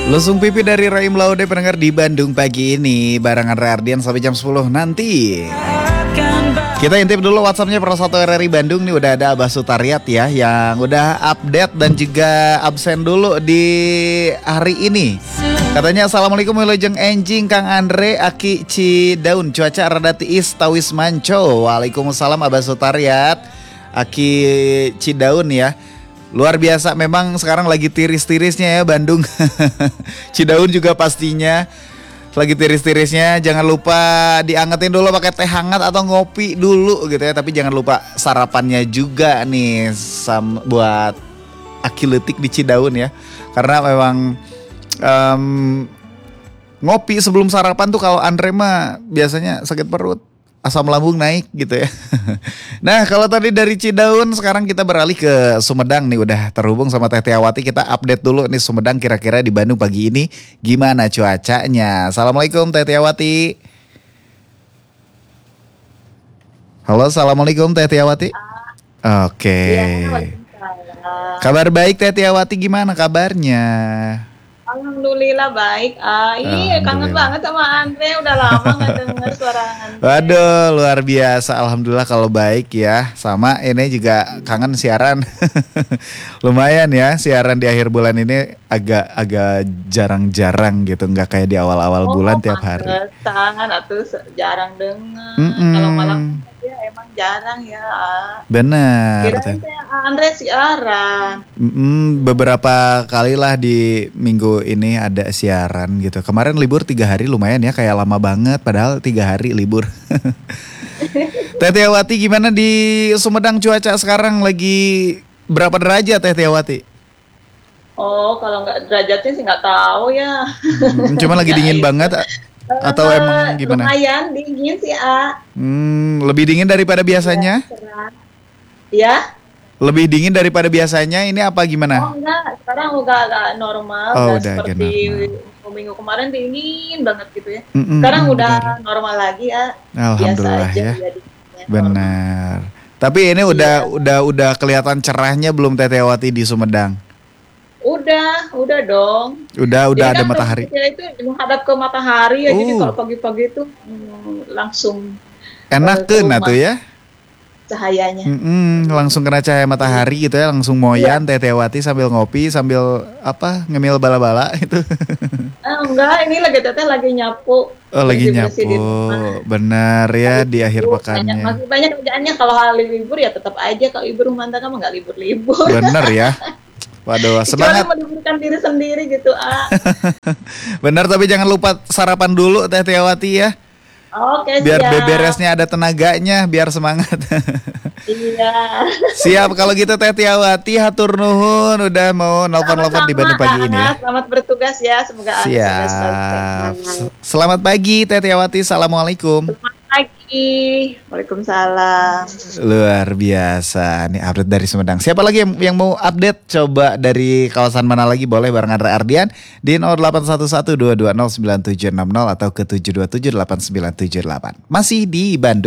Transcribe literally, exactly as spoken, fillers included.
Lusung pipi dari Raim Laude pendengar di Bandung pagi ini barengan Rardian sampai jam sepuluh nanti. Kita intip dulu WhatsAppnya Pro satu R R I Bandung nih, udah ada Abah Sutariat ya yang udah update dan juga absen dulu di hari ini. Katanya assalamualaikum wilujeng enjing Kang Andre Aki Cidaun, cuaca rada tiis tawis manco. Waalaikumsalam Abah Sutariat Aki Cidaun ya. Luar biasa, memang sekarang lagi tiris-tirisnya ya Bandung. Cidaun juga pastinya lagi tiris-tirisnya. Jangan lupa diangetin dulu pakai teh hangat atau ngopi dulu gitu ya. Tapi jangan lupa sarapannya juga nih sam, buat Akiletik di Cidaun ya. Karena memang um, ngopi sebelum sarapan tuh kalau Andre mah biasanya sakit perut, asam lambung naik gitu ya. Nah kalau tadi dari Cidaun, sekarang kita beralih ke Sumedang nih. Udah terhubung sama Teh Tiawati. Kita update dulu nih Sumedang, kira-kira di Bandung pagi ini gimana cuacanya. Assalamualaikum Teh Tiawati. Halo, assalamualaikum Teh Tiawati. Oke. Kabar baik Teh Tiawati, gimana kabarnya? Alhamdulillah baik. Ah, iya kangen banget sama Andre, udah lama gak denger suara Andre. Waduh, luar biasa. Alhamdulillah kalau baik ya. Sama ini juga kangen siaran. Lumayan ya, siaran di akhir bulan ini agak agak jarang-jarang gitu, nggak kayak di awal-awal oh, bulan tiap hari. Tangan atau jarang dengar. Kalau malam ya emang jarang ya. Benar. Kirain Andre siaran. Mm-mm, beberapa kali lah di minggu ini ada siaran gitu. Kemarin libur tiga hari, lumayan ya, kayak lama banget padahal tiga hari libur. Teh Tiawati, gimana di Sumedang cuaca sekarang, lagi berapa derajat Teh Tiawati? Oh kalau nggak derajatnya sih nggak tahu ya. Hmm, cuma lagi dingin banget atau uh, emang gimana? Lumayan dingin sih ah. Hmm, lebih dingin daripada biasanya? Ya. Lebih dingin daripada biasanya, ini apa gimana? Oh enggak, sekarang udah agak normal, oh, udah udah seperti normal. Minggu kemarin dingin banget gitu ya. Mm-mm, sekarang mm, udah benar. normal lagi ya. Alhamdulillah biasa aja, ya. Benar. Tapi ini iya. udah udah udah kelihatan cerahnya belum Teh Tiawati di Sumedang? Udah, udah dong. Udah, udah jadi ada kan matahari. Itu menghadap ke matahari ya, uh. jadi kalau pagi-pagi itu hmm, langsung enak uh, kan tuh ya? Cahayanya. Mm-mm, langsung kena cahaya matahari gitu ya, langsung moyan iya. Teh Tiawati sambil ngopi, sambil apa, ngemil bala-bala itu. Ah, enggak, ini lagi teteh lagi nyapu. Oh lagi nyapu, benar ya, di akhir pekannya. Masih banyak kerjaannya, kalau hari libur ya tetap aja, kalau ibu rumah tangga mah nggak libur-libur. Bener ya. Waduh, semangat. Kecuali meliburkan diri sendiri gitu ah. Benar, tapi jangan lupa sarapan dulu Teh Tiawati ya. Oke, biar siap. beberesnya ada tenaganya, biar semangat. Iya. Siap kalau gitu Teh Tiawati, hatur nuhun udah mau nelpon-nelpon di Bandung pagi ini ya. Selamat bertugas ya, semoga siap. Selamat pagi Teh Tiawati, assalamualaikum. Selamat pagi, waalaikumsalam. Luar biasa, nih update dari Sumedang. Siapa lagi yang, yang mau update? Coba dari kawasan mana lagi, boleh barengan Ardian di nol delapan satu satu dua dua nol sembilan tujuh enam nol atau ke tujuh dua tujuh delapan sembilan tujuh delapan. Masih di Bandung.